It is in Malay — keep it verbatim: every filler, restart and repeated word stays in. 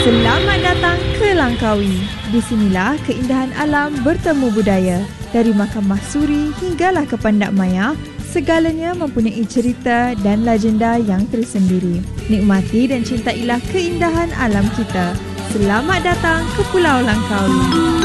Selamat datang ke Langkawi. Di sinilah keindahan alam bertemu budaya. Dari Mahkamah Suri hinggalah ke Pandak Maya, segalanya mempunyai cerita dan legenda yang tersendiri. Nikmati dan cintailah keindahan alam kita. Selamat datang ke Pulau Langkawi.